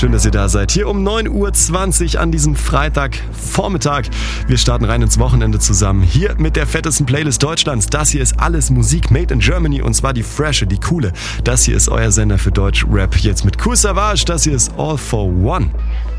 Schön, dass ihr da seid. Hier um 9.20 Uhr an diesem Freitagvormittag. Wir starten rein ins Wochenende zusammen. Hier mit der fettesten Playlist Deutschlands. Das hier ist alles Musik made in Germany und zwar die frische, die coole. Das hier ist euer Sender für Deutsch-Rap. Jetzt mit Kool Savas. Das hier ist All for One.